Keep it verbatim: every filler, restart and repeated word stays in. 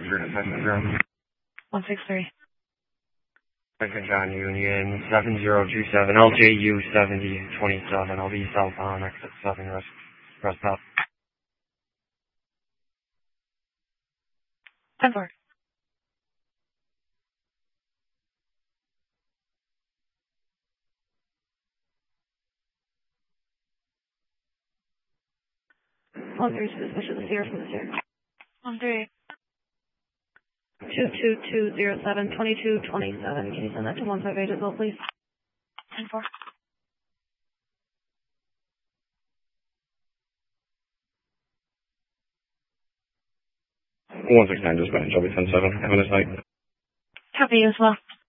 one six three. Second John Union, seven zero two seven, L J U seventy twenty-seven. I'll be southbound, exit seven, rest, rest up. ten four. One three suspicious here from the here. one three. Two two two zero seven twenty two twenty seven. Can you send that to one five eight as well, please? ten four. one six nine dispatch, I'll be ten seven. Have a nice night. Copy you as well.